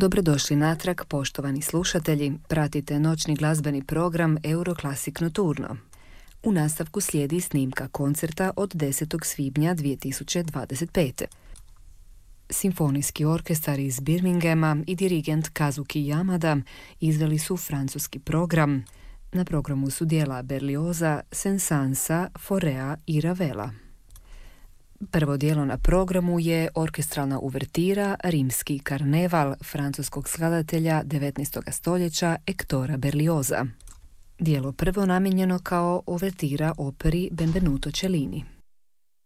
Dobrodošli natrag, poštovani slušatelji. Pratite noćni glazbeni program Euroclassic Nocturno. U nastavku slijedi snimka koncerta od 10. svibnja 2025. Simfonijski orkestar iz Birminghama i dirigent Kazuki Yamada izveli su francuski program. Na programu su dijela Berlioza, Saint-Saënsa, Fauréa i Ravela. Prvo djelo na programu je orkestralna uvertira Rimski karneval francuskog skladatelja 19. stoljeća Hectora Berlioza. Djelo prvo namijenjeno kao uvertira operi Benvenuto Cellini.